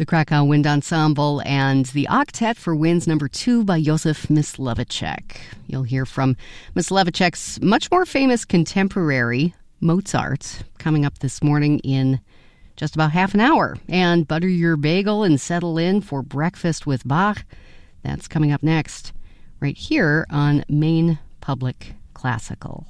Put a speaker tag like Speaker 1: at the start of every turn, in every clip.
Speaker 1: The Krakow Wind Ensemble and the Octet for Winds No. 2 by Josef Mysliveček. You'll hear from Mysliveček's much more famous contemporary, Mozart, coming up this morning in just about half an hour. And butter your bagel and settle in for Breakfast with Bach. That's coming up next, right here on Maine Public Classical.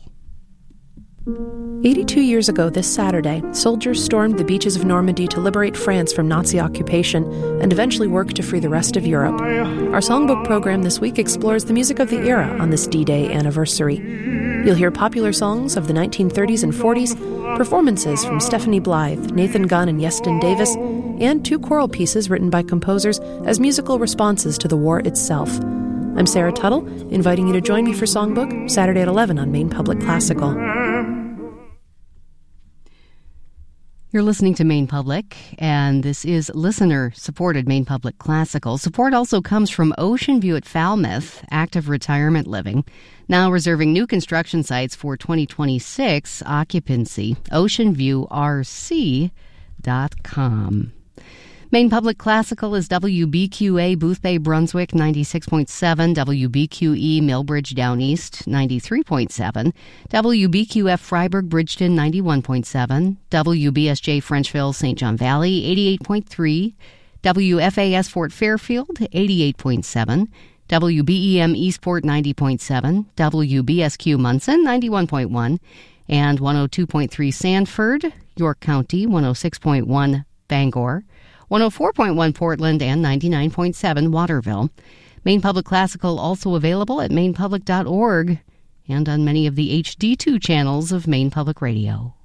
Speaker 2: 82 years ago this Saturday, soldiers stormed the beaches of Normandy to liberate France from Nazi occupation and eventually work to free the rest of Europe. Our songbook program this week explores the music of the era on this D-Day anniversary. You'll hear popular songs of the 1930s and 40s, performances from Stephanie Blythe, Nathan Gunn, and Yeston Davis, and 2 choral pieces written by composers as musical responses to the war itself. I'm Sarah Tuttle, inviting you to join me for Songbook, Saturday at 11 on Maine Public Classical.
Speaker 1: You're listening to Maine Public, and this is listener-supported Maine Public Classical. Support also comes from Ocean View at Falmouth, Active Retirement Living, now reserving new construction sites for 2026 occupancy. OceanViewRC.com. Maine Public Classical is WBQA Boothbay Brunswick 96.7, WBQE Millbridge Down East 93.7, WBQF Freiburg Bridgeton 91.7, WBSJ Frenchville St. John Valley 88.3, WFAS Fort Fairfield 88.7, WBEM Eastport 90.7, WBSQ Munson 91.1, and 102.3 Sanford, York County 106.1 Bangor, 104.1 Portland, and 99.7 Waterville. Maine Public Classical also available at mainepublic.org and on many of the HD2 channels of Maine Public Radio.